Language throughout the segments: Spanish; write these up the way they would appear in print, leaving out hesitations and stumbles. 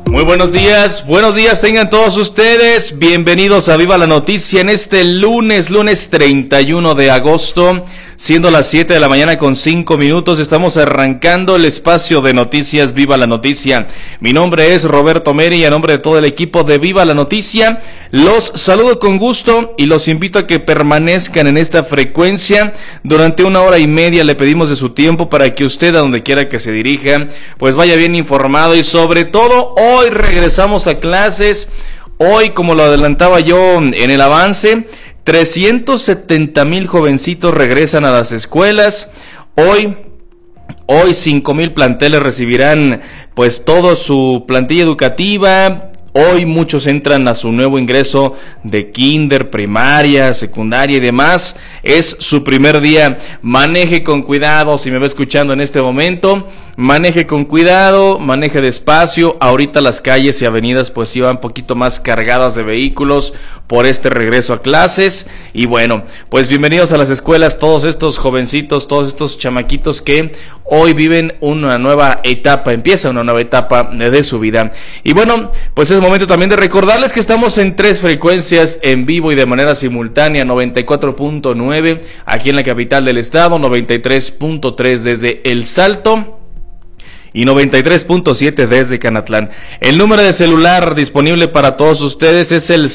Muy buenos días tengan todos ustedes, bienvenidos a Viva la Noticia en este lunes 31 de agosto, siendo las 7 de la mañana con 5 minutos, estamos arrancando el espacio de noticias Viva la Noticia. Mi nombre es Roberto Meri y a nombre de todo el equipo de Viva la Noticia, los saludo con gusto y los invito a que permanezcan en esta frecuencia durante 1 hora y media. Le pedimos de su tiempo para que usted, a donde quiera que se dirija, pues vaya bien informado y sobre todo hoy regresamos a clases. Hoy, como lo adelantaba yo en el avance, 370,000 jovencitos regresan a las escuelas. Hoy 5,000 planteles recibirán pues toda su plantilla educativa. Hoy muchos entran a su nuevo ingreso de kinder, primaria, secundaria y demás. Es su primer día. Maneje con cuidado, si me va escuchando en este momento, maneje con cuidado, maneje despacio. Ahorita las calles y avenidas pues iban un poquito más cargadas de vehículos por este regreso a clases. Y bueno, pues bienvenidos a las escuelas todos estos jovencitos, todos estos chamaquitos que hoy viven una nueva etapa, empieza una nueva etapa de su vida. Y bueno, pues es momento también de recordarles que estamos en 3 frecuencias en vivo y de manera simultánea: 94.9 aquí en la capital del estado, 93.3 desde El Salto y 93.7 desde Canatlán. El número de celular disponible para todos ustedes es el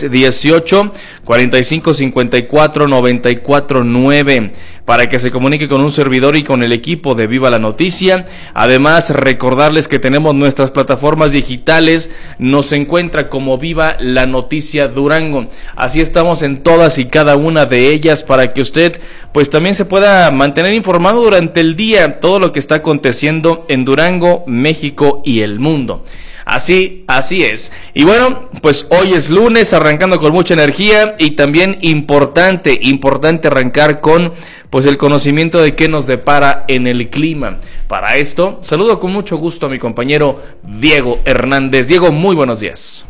618-4554-949 para que se comunique con un servidor y con el equipo de Viva la Noticia. Además, recordarles que tenemos nuestras plataformas digitales. Nos encuentra como Viva la Noticia Durango. Así estamos en todas y cada una de ellas para que usted pues también se pueda mantener informado durante el día todo lo que está aconteciendo en Durango, México y el mundo. Así es. Y bueno, pues hoy es lunes, arrancando con mucha energía y también importante arrancar con pues el conocimiento de qué nos depara en el clima. Para esto, saludo con mucho gusto a mi compañero Diego Hernández. Diego, muy buenos días.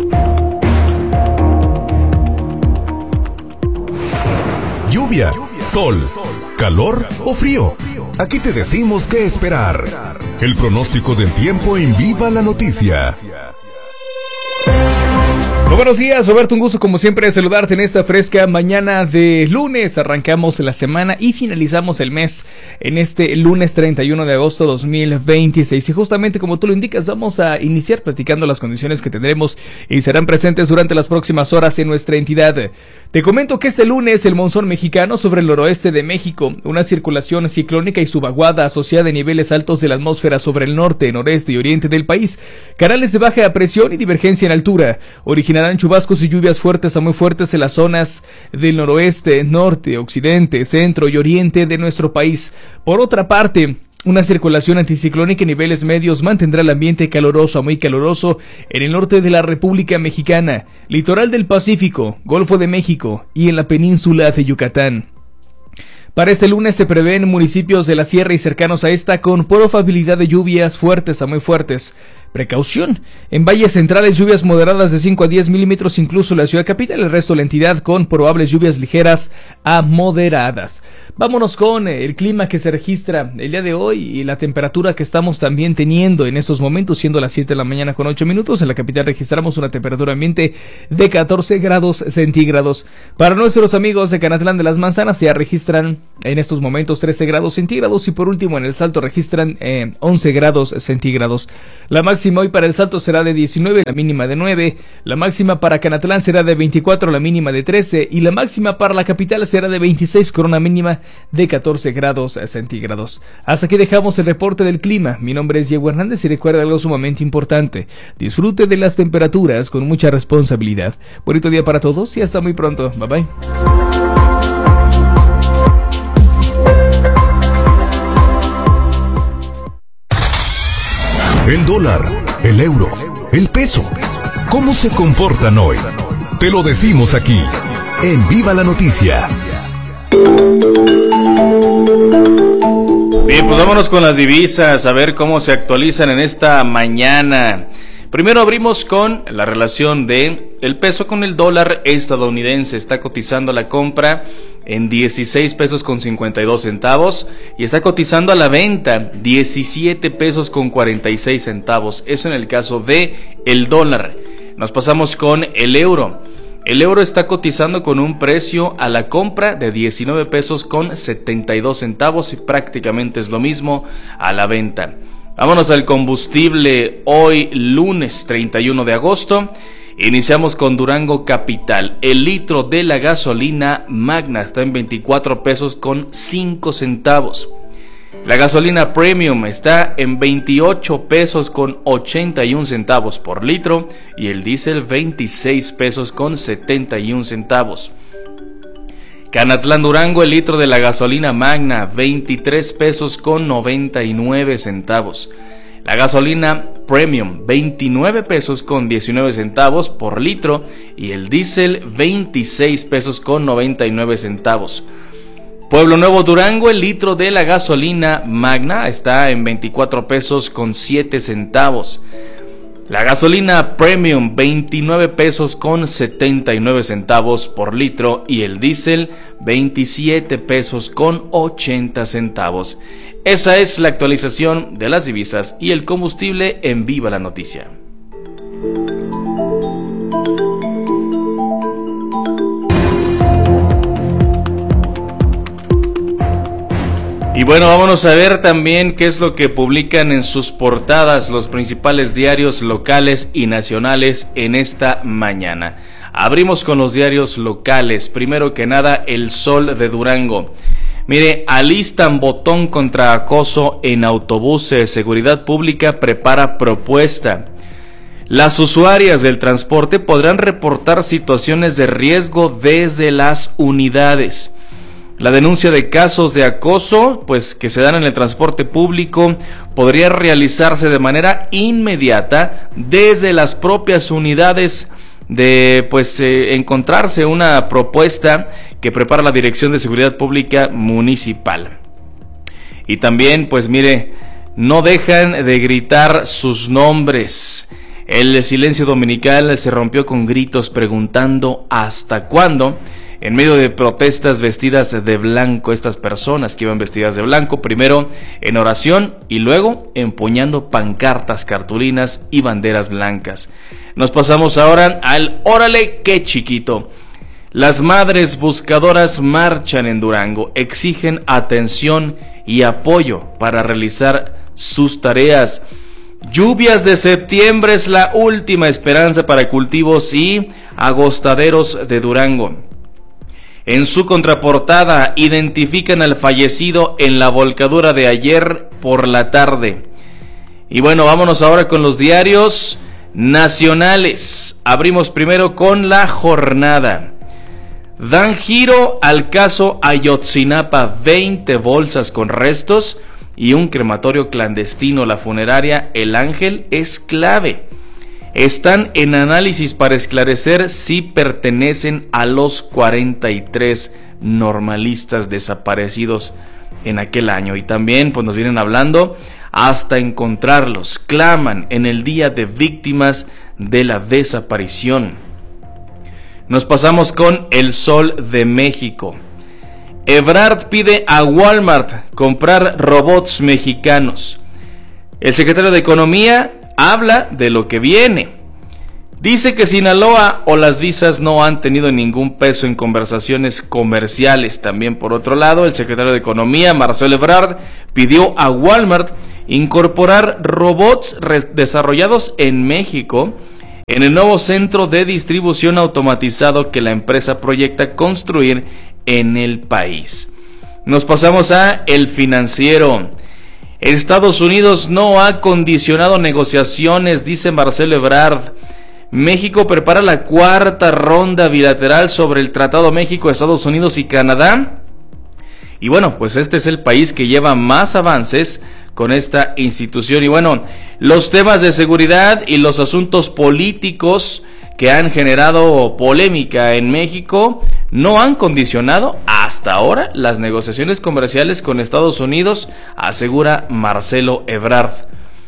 Lluvia, sol, calor o frío. Aquí te decimos qué esperar. El pronóstico del tiempo en Viva la Noticia. Muy buenos días, Roberto, un gusto como siempre saludarte en esta fresca mañana de lunes. Arrancamos la semana y finalizamos el mes en este lunes 31 de agosto 2026. Y justamente como tú lo indicas, vamos a iniciar platicando las condiciones que tendremos y serán presentes durante las próximas horas en nuestra entidad. Te comento que este lunes el monzón mexicano sobre el noroeste de México, una circulación ciclónica y subvaguada asociada a niveles altos de la atmósfera sobre el norte, noreste y oriente del país, canales de baja presión y divergencia en altura, originarán chubascos y lluvias fuertes a muy fuertes en las zonas del noroeste, norte, occidente, centro y oriente de nuestro país. Por otra parte, una circulación anticiclónica en niveles medios mantendrá el ambiente caluroso a muy caluroso en el norte de la República Mexicana, litoral del Pacífico, Golfo de México y en la península de Yucatán. Para este lunes se prevén municipios de la sierra y cercanos a esta con probabilidad de lluvias fuertes a muy fuertes. Precaución, en valles centrales lluvias moderadas de 5 a 10 milímetros, incluso la ciudad capital, el resto de la entidad con probables lluvias ligeras a moderadas. Vámonos con el clima que se registra el día de hoy y la temperatura que estamos también teniendo en estos momentos, siendo las 7 de la mañana con 8 minutos. En la capital registramos una temperatura ambiente de 14 grados centígrados. Para nuestros amigos de Canatlán de las Manzanas ya registran en estos momentos 13 grados centígrados y por último en El Salto registran 11 grados centígrados. La máxima hoy para El Salto será de 19, la mínima de 9, la máxima para Canatlán será de 24, la mínima de 13 y la máxima para la capital será de 26 con una mínima de 14 grados centígrados. Hasta aquí dejamos el reporte del clima. Mi nombre es Diego Hernández y recuerda algo sumamente importante: disfrute de las temperaturas con mucha responsabilidad. Bonito día para todos y hasta muy pronto. Bye bye. El dólar, el euro, el peso. ¿Cómo se comportan hoy? Te lo decimos aquí, en Viva la Noticia. Bien, pues vámonos con las divisas, a ver cómo se actualizan en esta mañana. Primero abrimos con la relación de el peso con el dólar estadounidense. Está cotizando la compra en 16 pesos con 52 centavos y está cotizando a la venta 17 pesos con 46 centavos. Eso en el caso de el dólar. Nos pasamos con el euro. El euro está cotizando con un precio a la compra de 19 pesos con 72 centavos y prácticamente es lo mismo a la venta. Vámonos al combustible hoy lunes 31 de agosto. Iniciamos con Durango Capital. El litro de la gasolina Magna está en 24 pesos con 5 centavos. La gasolina Premium está en 28 pesos con 81 centavos por litro y el diésel 26 pesos con 71 centavos. Canatlán Durango, el litro de la gasolina Magna, 23 pesos con 99 centavos. La gasolina Premium, 29 pesos con 19 centavos por litro y el diésel, 26 pesos con 99 centavos. Pueblo Nuevo Durango, el litro de la gasolina Magna está en 24 pesos con 7 centavos. La gasolina Premium 29 pesos con 79 centavos por litro y el diésel 27 pesos con 80 centavos. Esa es la actualización de las divisas y el combustible en Viva la Noticia. Y bueno, vámonos a ver también qué es lo que publican en sus portadas los principales diarios locales y nacionales en esta mañana. Abrimos con los diarios locales. Primero que nada, El Sol de Durango. Mire, alistan botón contra acoso en autobuses. Seguridad Pública prepara propuesta. Las usuarias del transporte podrán reportar situaciones de riesgo desde las unidades. La denuncia de casos de acoso, pues que se dan en el transporte público, podría realizarse de manera inmediata desde las propias unidades de, encontrarse una propuesta que prepara la Dirección de Seguridad Pública Municipal. Y también, pues mire, no dejan de gritar sus nombres. El silencio dominical se rompió con gritos preguntando ¿hasta cuándo? En medio de protestas vestidas de blanco, estas personas que iban vestidas de blanco, primero en oración y luego empuñando pancartas, cartulinas y banderas blancas. Nos pasamos ahora al órale qué chiquito. Las madres buscadoras marchan en Durango, exigen atención y apoyo para realizar sus tareas. Lluvias de septiembre es la última esperanza para cultivos y agostaderos de Durango. En su contraportada identifican al fallecido en la volcadura de ayer por la tarde. Y bueno, vámonos ahora con los diarios nacionales. Abrimos primero con La Jornada. Dan giro al caso Ayotzinapa, 20 bolsas con restos y un crematorio clandestino. La funeraria El Ángel es clave. Están en análisis para esclarecer si pertenecen a los 43 normalistas desaparecidos en aquel año. Y también pues nos vienen hablando hasta encontrarlos. Claman en el Día de Víctimas de la Desaparición. Nos pasamos con El Sol de México. Ebrard pide a Walmart comprar robots mexicanos. El secretario de Economía habla de lo que viene. Dice que Sinaloa o las visas no han tenido ningún peso en conversaciones comerciales. También por otro lado, el secretario de Economía, Marcelo Ebrard, pidió a Walmart incorporar robots desarrollados en México en el nuevo centro de distribución automatizado que la empresa proyecta construir en el país. Nos pasamos a El Financiero. Estados Unidos no ha condicionado negociaciones, dice Marcelo Ebrard. México prepara la cuarta ronda bilateral sobre el Tratado México, Estados Unidos y Canadá. Y bueno, pues este es el país que lleva más avances con esta institución. Y bueno, los temas de seguridad y los asuntos políticos que han generado polémica en México no han condicionado hasta ahora las negociaciones comerciales con Estados Unidos, asegura Marcelo Ebrard.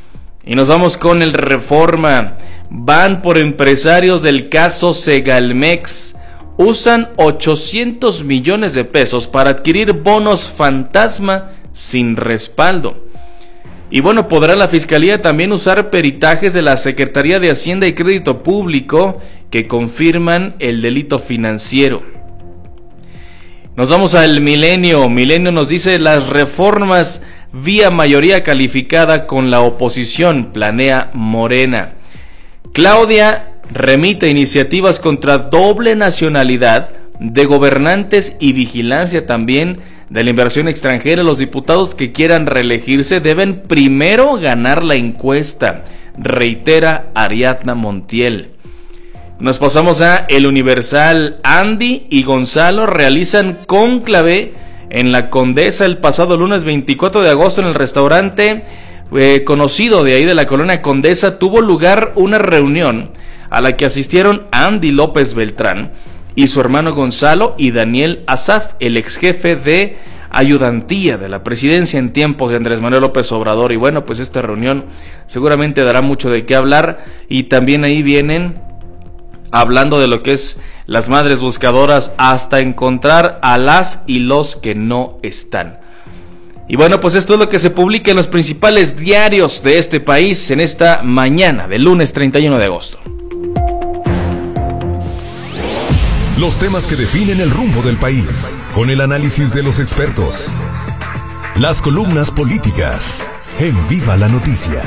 Y nos vamos con el Reforma. Van por empresarios del caso Segalmex. Usan 800 millones de pesos para adquirir bonos fantasma sin respaldo. Y bueno, podrá la Fiscalía también usar peritajes de la Secretaría de Hacienda y Crédito Público que confirman el delito financiero. Nos vamos al Milenio. Milenio nos dice: las reformas vía mayoría calificada con la oposición, planea Morena. Claudia remite iniciativas contra doble nacionalidad de gobernantes y vigilancia también de la inversión extranjera. Los diputados que quieran reelegirse deben primero ganar la encuesta, reitera Ariadna Montiel. Nos pasamos a El Universal. Andy y Gonzalo realizan cónclave en la Condesa el pasado lunes 24 de agosto en el restaurante conocido de ahí de la colonia Condesa. Tuvo lugar una reunión a la que asistieron Andy López Beltrán y su hermano Gonzalo y Daniel Asaf, el ex jefe de ayudantía de la presidencia en tiempos de Andrés Manuel López Obrador. Y bueno, pues esta reunión seguramente dará mucho de qué hablar, y también ahí vienen hablando de lo que es las madres buscadoras hasta encontrar a las y los que no están. Y bueno, pues esto es lo que se publica en los principales diarios de este país en esta mañana del lunes 31 de agosto. Los temas que definen el rumbo del país, con el análisis de los expertos. Las columnas políticas en Viva la Noticia.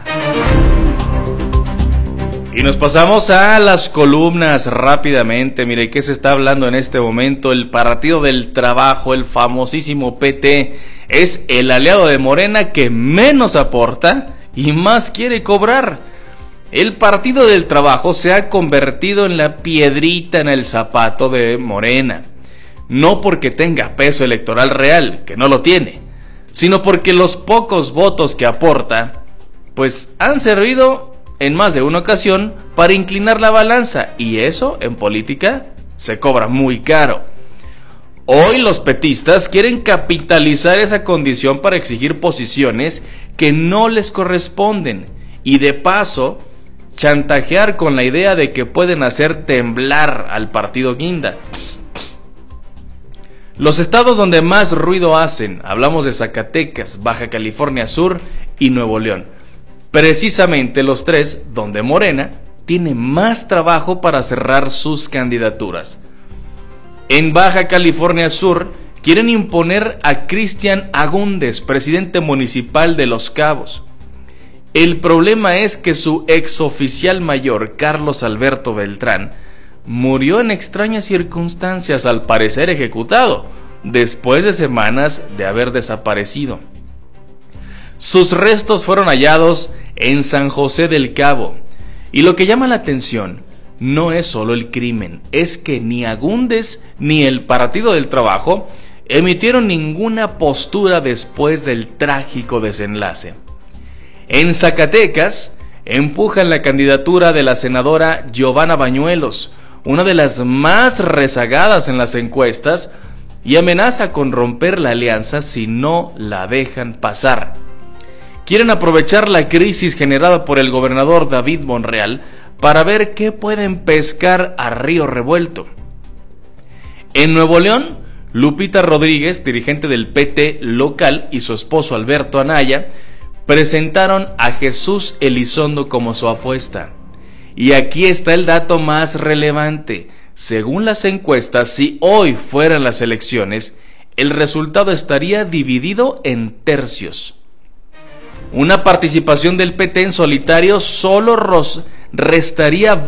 Y nos pasamos a las columnas rápidamente. Mire, ¿qué se está hablando en este momento? El Partido del Trabajo, el famosísimo PT, es el aliado de Morena que menos aporta y más quiere cobrar. El Partido del Trabajo se ha convertido en la piedrita en el zapato de Morena. No porque tenga peso electoral real, que no lo tiene, sino porque los pocos votos que aporta, pues han servido en más de una ocasión para inclinar la balanza, y eso en política se cobra muy caro. Hoy los petistas quieren capitalizar esa condición para exigir posiciones que no les corresponden y de paso chantajear con la idea de que pueden hacer temblar al partido guinda. Los estados donde más ruido hacen, hablamos de Zacatecas, Baja California Sur y Nuevo León. Precisamente los tres donde Morena tiene más trabajo para cerrar sus candidaturas. En Baja California Sur quieren imponer a Cristian Agúndez, presidente municipal de Los Cabos. El problema es que su exoficial mayor, Carlos Alberto Beltrán, murió en extrañas circunstancias, al parecer ejecutado, después de semanas de haber desaparecido. Sus restos fueron hallados en San José del Cabo, y lo que llama la atención no es solo el crimen, es que ni Agúndez ni el Partido del Trabajo emitieron ninguna postura después del trágico desenlace. En Zacatecas empujan la candidatura de la senadora Giovanna Bañuelos, una de las más rezagadas en las encuestas, y amenaza con romper la alianza si no la dejan pasar. Quieren aprovechar la crisis generada por el gobernador David Monreal para ver qué pueden pescar a río revuelto. En Nuevo León, Lupita Rodríguez, dirigente del PT local, y su esposo Alberto Anaya presentaron a Jesús Elizondo como su apuesta. Y aquí está el dato más relevante. Según las encuestas, si hoy fueran las elecciones, el resultado estaría dividido en tercios. Una participación del PT en solitario solo restaría